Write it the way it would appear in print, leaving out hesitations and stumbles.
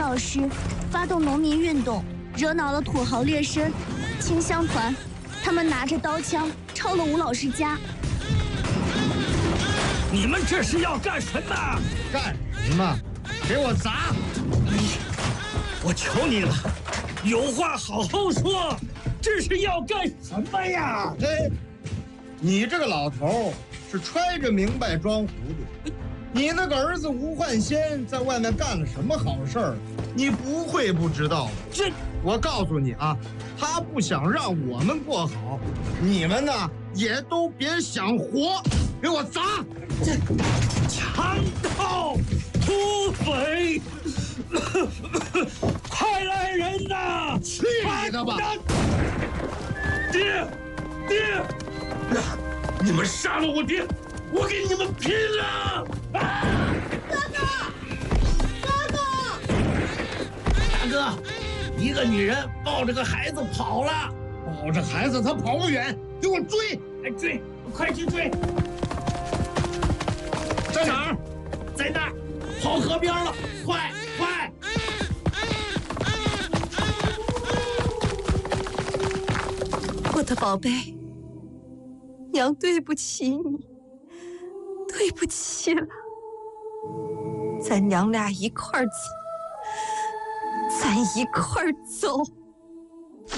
老师发动农民运动，惹恼了土豪劣绅、清乡团，他们拿着刀枪抄了吴老师家。 你们这是要干什么？ 干什么？给我砸！ 我求你了，有话好好说，这是要干什么呀？ 哎，你这个老头是揣着明白装糊涂。你那个儿子吴焕先在外面干了什么好事儿？你不会不知道的。我告诉你啊，他不想让我们过好，你们呢也都别想活。给我砸！ 这强盗、土匪，快来人呐！ 去你的吧！ 爹，你们杀了我爹，我跟你们拼了！ 大哥，一个女人抱着个孩子跑了， 抱着孩子他跑不远，给我追！ 哎，追，快去追！ 在哪儿？ 在那儿，跑河边了，快！ 我的宝贝，娘对不起你，对不起了。咱娘俩一块儿走，咱一块儿走。